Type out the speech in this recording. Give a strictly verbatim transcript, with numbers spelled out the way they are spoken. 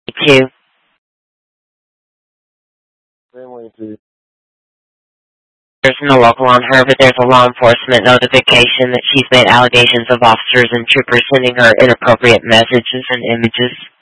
two. Family two. There's no local on her, but there's a law enforcement notification that she's made allegations of officers and troopers sending her inappropriate messages and images.